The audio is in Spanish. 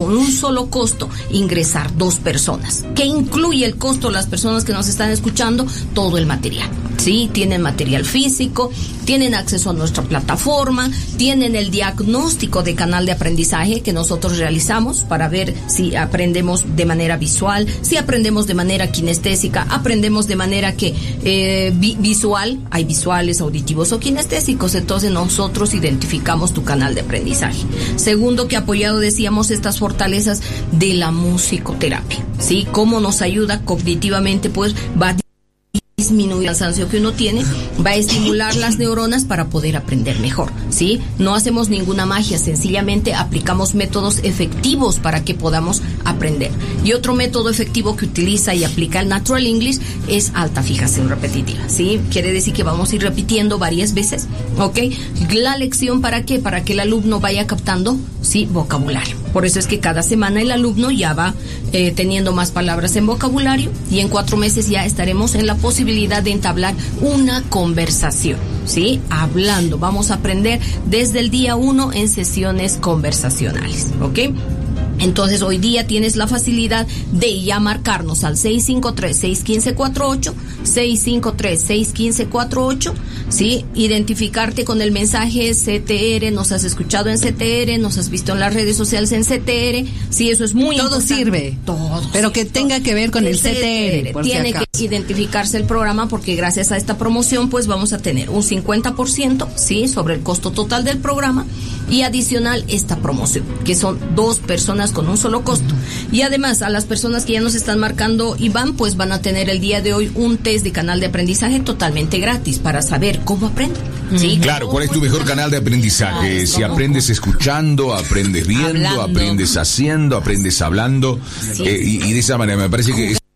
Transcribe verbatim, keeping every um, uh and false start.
con un solo costo ingresar dos personas. ¿Qué incluye el costo? Las personas que nos están escuchando, todo el material. Sí, tienen material físico, tienen acceso a nuestra plataforma, tienen el diagnóstico de canal de aprendizaje que nosotros realizamos para ver si aprendemos de manera visual, si aprendemos de manera kinestésica, aprendemos de manera que eh, vi- visual, hay visuales, auditivos o kinestésicos, entonces nosotros identificamos tu canal de aprendizaje. Segundo, que apoyado, decíamos, estas fortalezas de la musicoterapia, ¿sí? Cómo nos ayuda cognitivamente, pues va a disminuir el cansancio que uno tiene, va a estimular las neuronas para poder aprender mejor, ¿sí? No hacemos ninguna magia, sencillamente aplicamos métodos efectivos para que podamos aprender. Y otro método efectivo que utiliza y aplica el Natural English es alta fijación repetitiva, ¿sí? Quiere decir que vamos a ir repitiendo varias veces, ¿ok? La lección, ¿para qué? Para que el alumno vaya captando, ¿sí?, vocabulario. Por eso es que cada semana el alumno ya va eh, teniendo más palabras en vocabulario y en cuatro meses ya estaremos en la posibilidad de entablar una conversación, ¿sí? Hablando. Vamos a aprender desde el día uno en sesiones conversacionales, ¿ok? Entonces hoy día tienes la facilidad de ya marcarnos al seis cinco tres, seis uno cinco cuatro ocho, seis cinco tres, seis uno cinco cuatro ocho, ¿sí? Identificarte con el mensaje C T R, nos has escuchado en C T R, nos has visto en las redes sociales en C T R, sí, eso es muy todo importante. Sirve, todo pero sirve, que tenga todo. que ver con el, el C T R, por tiene si acaso. que identificarse el programa porque gracias a esta promoción pues vamos a tener un cincuenta por ciento, ¿sí?, sobre el costo total del programa y adicional esta promoción, que son dos personas con un solo costo. Y además a las personas que ya nos están marcando, Iván, pues van a tener el día de hoy un test de canal de aprendizaje totalmente gratis para saber cómo aprenden. ¿Sí? Claro, ¿cuál es tu mejor canal de aprendizaje? Si aprendes escuchando, aprendes viendo, Hablando. aprendes haciendo, aprendes hablando, Sí. eh, y, y de esa manera me parece que es